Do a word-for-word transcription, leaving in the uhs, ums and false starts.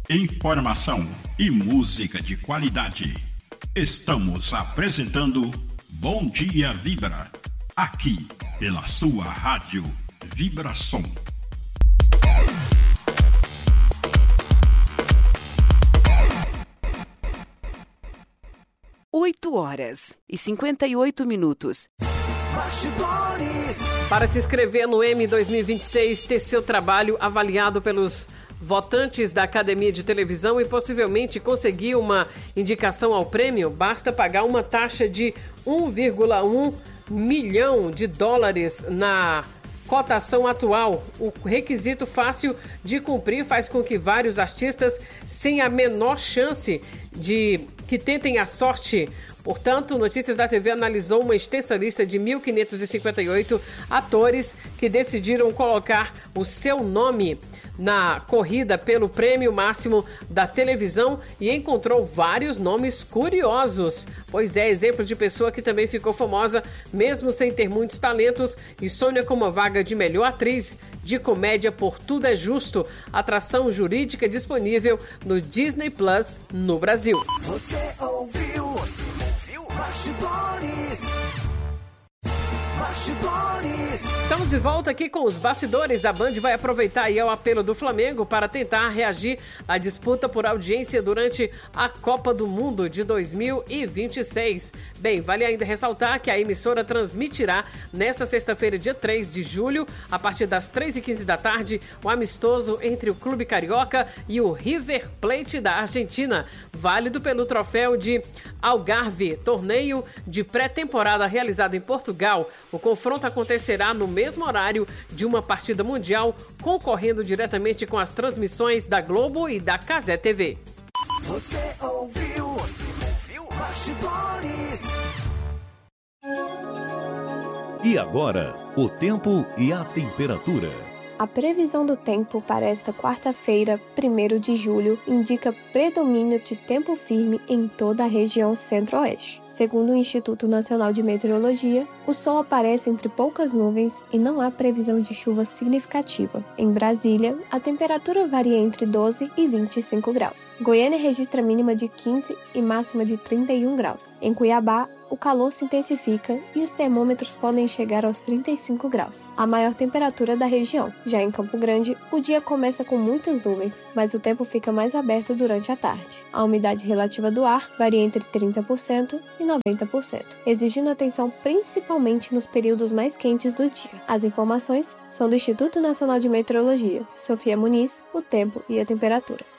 Informação e música de qualidade. Estamos apresentando Bom Dia Vibra, aqui pela sua rádio Vibração. oito horas e cinquenta e oito minutos. Bastidores. Para se inscrever no M dois mil e vinte e seis, ter seu trabalho avaliado pelos votantes da Academia de Televisão e possivelmente conseguir uma indicação ao prêmio, basta pagar uma taxa de um vírgula um milhão de dólares na cotação atual. O requisito fácil de cumprir faz com que vários artistas, sem a menor chance de que tentem a sorte. Portanto, Notícias da T V analisou uma extensa lista de mil quinhentos e cinquenta e oito atores que decidiram colocar o seu nome na corrida pelo prêmio máximo da televisão e encontrou vários nomes curiosos. Pois é, exemplo de pessoa que também ficou famosa, mesmo sem ter muitos talentos, e sonha com uma vaga de melhor atriz de comédia por Tudo é Justo, atração jurídica disponível no Disney Plus no Brasil. Você ouviu? Você ouviu? Bastidores. Bastidores. Estamos de volta aqui com os bastidores. A Band vai aproveitar aí o apelo do Flamengo para tentar reagir à disputa por audiência durante a Copa do Mundo de dois mil e vinte e seis. Bem, vale ainda ressaltar que a emissora transmitirá nesta sexta-feira, dia três de julho, a partir das três e quinze da tarde, o amistoso entre o Clube Carioca e o River Plate da Argentina, válido pelo troféu de Algarve, torneio de pré-temporada realizado em Portugal. O confronto acontecerá no mesmo horário de uma partida mundial, concorrendo diretamente com as transmissões da Globo e da Cazé T V. Você ouviu? Você ouviu? Bastidores. E agora, o tempo e a temperatura. A previsão do tempo para esta quarta-feira, primeiro de julho, indica predomínio de tempo firme em toda a região centro-oeste. Segundo o Instituto Nacional de Meteorologia, o sol aparece entre poucas nuvens e não há previsão de chuva significativa. Em Brasília, a temperatura varia entre doze e vinte e cinco graus. Goiânia registra mínima de quinze e máxima de trinta e um graus. Em Cuiabá, o calor se intensifica e os termômetros podem chegar aos trinta e cinco graus, a maior temperatura da região. Já em Campo Grande, o dia começa com muitas nuvens, mas o tempo fica mais aberto durante a tarde. A umidade relativa do ar varia entre trinta por cento e noventa por cento, exigindo atenção principalmente nos períodos mais quentes do dia. As informações são do Instituto Nacional de Meteorologia. Sofia Muniz, o tempo e a temperatura.